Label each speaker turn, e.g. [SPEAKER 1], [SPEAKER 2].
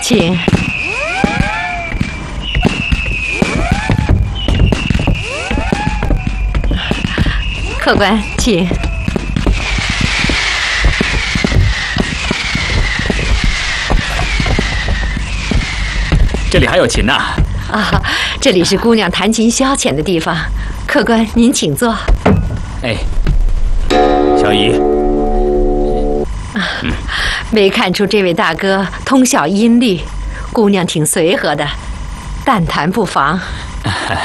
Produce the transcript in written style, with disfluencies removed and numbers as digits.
[SPEAKER 1] 请。客官，请。
[SPEAKER 2] 这里还有琴呢。
[SPEAKER 1] 啊，这里是姑娘弹琴消遣的地方。客官，您请坐。
[SPEAKER 2] 哎，小姨，
[SPEAKER 1] 没看出这位大哥通晓音律，姑娘挺随和的，但弹不妨。